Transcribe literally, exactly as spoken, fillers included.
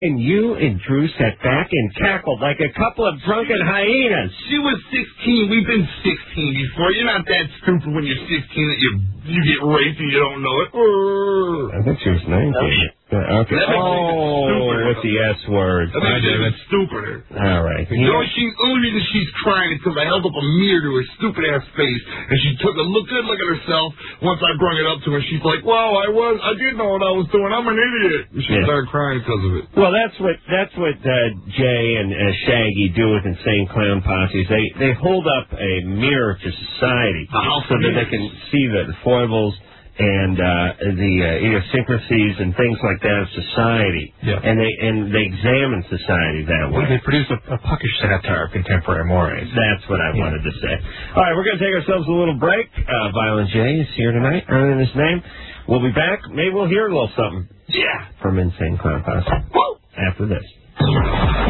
And you and Drew sat back and cackled like a couple of drunken hyenas. She was sixteen. We've been sixteen before. You're not that stupid when you're sixteen that you you get raped and you don't know it. I think she was nineteen. Uh, okay. Oh, with the S word. That makes it even stupider. All right. The only, she, only reason she's crying is because I held up a mirror to her stupid-ass face, and she took a look, good look at herself. Once I brought it up to her, she's like, "Wow, I was, I did know what I was doing. I'm an idiot." And she yeah. started crying because of it. Well, that's what that's what uh, Jay and uh, Shaggy do with Insane Clown Posses. They they hold up a mirror to society so that they can see the foibles and uh, the uh, idiosyncrasies and things like that of society. Yeah. And they and they examine society that way. They produce a, a puckish satire of contemporary mores. That's what I yeah. wanted to say. All right, we're going to take ourselves a little break. Uh, Violent J is here tonight, earning his name. We'll be back. Maybe we'll hear a little something. Yeah. From Insane Clown Posse. After this.